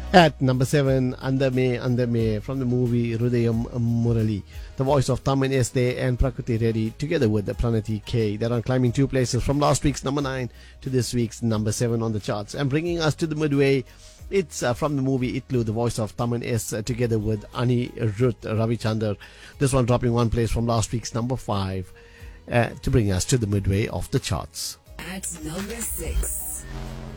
At number 7, Andame from the movie Rudayam Murali. The voice of Taman Este and Prakriti Reddy together with Pranati K. They're on climbing 2 places from last week's number 9 to this week's number 7 on the charts. And bringing us to the midway, it's from the movie Itlu, the voice of Taman S together with Ani Ruth Ravichander. This one dropping 1 place from last week's number 5 to bring us to the midway of the charts. At number 6.